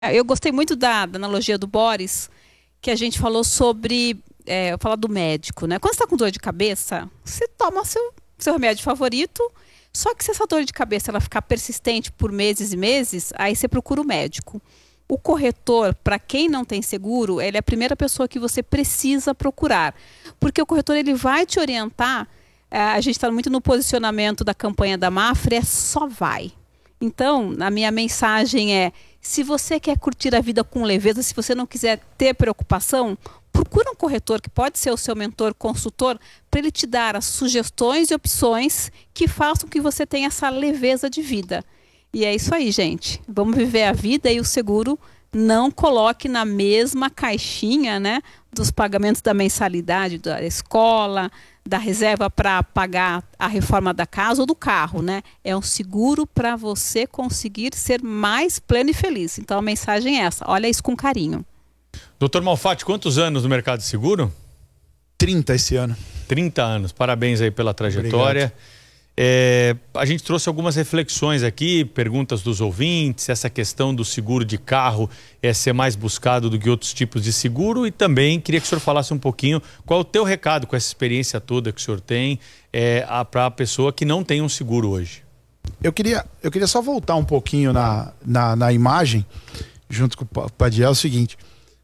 Eu gostei muito da analogia do Boris, que a gente falou sobre, falar do médico, né? Quando você está com dor de cabeça, você toma seu remédio favorito, só que se essa dor de cabeça ela ficar persistente por meses e meses, aí você procura o médico. O corretor, para quem não tem seguro, ele é a primeira pessoa que você precisa procurar, porque o corretor ele vai te orientar. A gente está muito no posicionamento da campanha da Mafre, só vai. Então, a minha mensagem é: se você quer curtir a vida com leveza, se você não quiser ter preocupação, procura um corretor que pode ser o seu mentor, consultor, para ele te dar as sugestões e opções que façam que você tenha essa leveza de vida. E é isso aí, gente. Vamos viver a vida, e o seguro não coloque na mesma caixinha, né, dos pagamentos da mensalidade da escola, da reserva para pagar a reforma da casa ou do carro, né? É um seguro para você conseguir ser mais pleno e feliz. Então a mensagem é essa: olha isso com carinho. Doutor Malfatti, quantos anos no mercado de seguro? 30 esse ano. 30 anos. Parabéns aí pela trajetória. Obrigado. A gente trouxe algumas reflexões aqui, perguntas dos ouvintes, essa questão do seguro de carro ser mais buscado do que outros tipos de seguro, e também queria que o senhor falasse um pouquinho qual é o teu recado com essa experiência toda que o senhor tem para a pessoa que não tem um seguro hoje. Eu queria só voltar um pouquinho na imagem, junto com o Padiel, é o seguinte: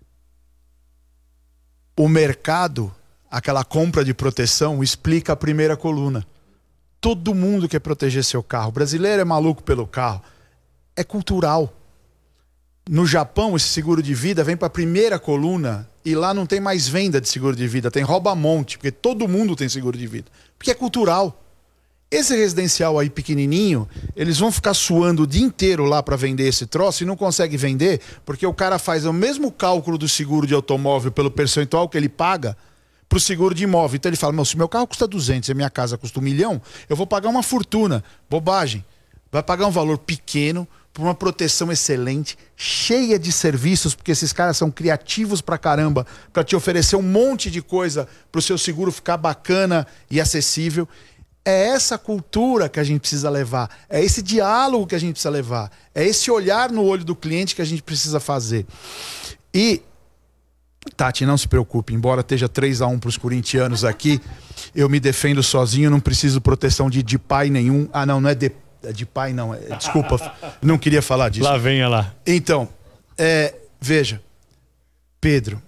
o mercado, aquela compra de proteção, explica a primeira coluna. Todo mundo quer proteger seu carro. O brasileiro é maluco pelo carro. É cultural. No Japão, esse seguro de vida vem para a primeira coluna, e lá não tem mais venda de seguro de vida, tem rouba-monte, porque todo mundo tem seguro de vida. Porque é cultural. Esse residencial aí pequenininho, eles vão ficar suando o dia inteiro lá para vender esse troço e não consegue vender, porque o cara faz o mesmo cálculo do seguro de automóvel pelo percentual que ele paga para o seguro de imóvel. Então ele fala: se meu carro custa 200 e a minha casa custa 1 milhão, eu vou pagar uma fortuna. Bobagem. Vai pagar um valor pequeno por uma proteção excelente, cheia de serviços, porque esses caras são criativos pra caramba, para te oferecer um monte de coisa para o seu seguro ficar bacana e acessível. É essa cultura que a gente precisa levar, é esse diálogo que a gente precisa levar, é esse olhar no olho do cliente que a gente precisa fazer. E Tati, não se preocupe, embora esteja 3-1 para os corintianos aqui, eu me defendo sozinho, não preciso proteção de pai nenhum. Ah, não é de pai, não. Desculpa, não queria falar disso. Lá venha lá. Então, veja, Pedro,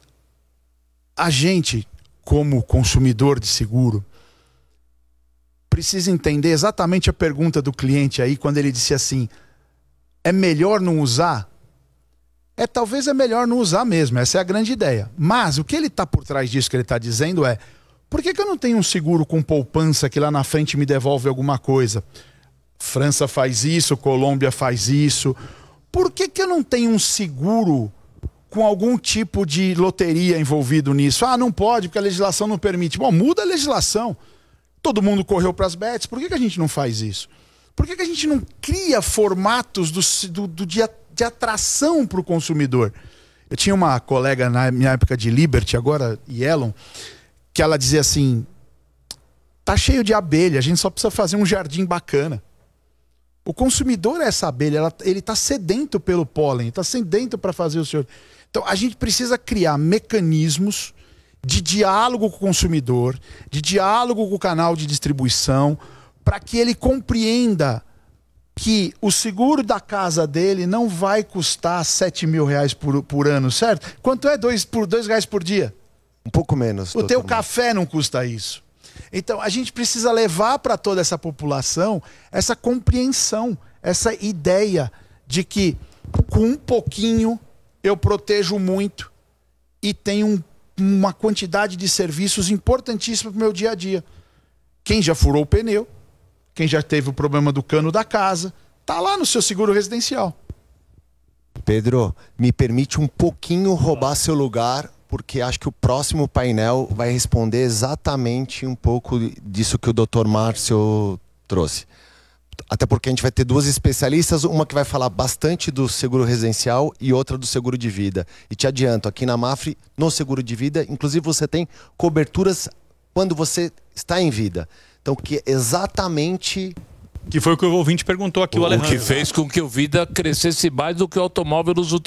a gente, como consumidor de seguro, precisa entender exatamente a pergunta do cliente aí, quando ele disse assim: é melhor não usar? Talvez é melhor não usar mesmo, essa é a grande ideia. Mas o que ele está por trás disso que ele está dizendo é: por que eu não tenho um seguro com poupança que lá na frente me devolve alguma coisa? França faz isso, Colômbia faz isso. Por que eu não tenho um seguro com algum tipo de loteria envolvido nisso? Ah, não pode porque a legislação não permite. Bom, muda a legislação. Todo mundo correu para as bets, por que a gente não faz isso? Por que a gente não cria formatos de atração para o consumidor? Eu tinha uma colega na minha época de Liberty, agora Yellow, que ela dizia assim: tá cheio de abelha, a gente só precisa fazer um jardim bacana. O consumidor é essa abelha, ele está sedento pelo pólen, está sedento para fazer o seu... Então a gente precisa criar mecanismos de diálogo com o consumidor, de diálogo com o canal de distribuição, para que ele compreenda que o seguro da casa dele não vai custar 7 mil reais por ano, certo? Quanto é por R$2 por dia? Um pouco menos. O teu café não custa isso. Então a gente precisa levar para toda essa população essa compreensão, essa ideia de que com um pouquinho eu protejo muito e tenho uma quantidade de serviços importantíssimos para o meu dia a dia. Quem já furou o pneu, quem já teve o problema do cano da casa, tá lá no seu seguro residencial. Pedro, me permite um pouquinho roubar seu lugar, porque acho que o próximo painel vai responder exatamente um pouco disso que o Dr. Márcio trouxe. Até porque a gente vai ter duas especialistas, uma que vai falar bastante do seguro residencial e outra do seguro de vida. E te adianto, aqui na Mafre, no seguro de vida, inclusive você tem coberturas quando você está em vida. Então, que é exatamente Que foi o que o ouvinte perguntou aqui, o O Alejandro. que fez com que o Vida crescesse mais do que o automóvel nos últimos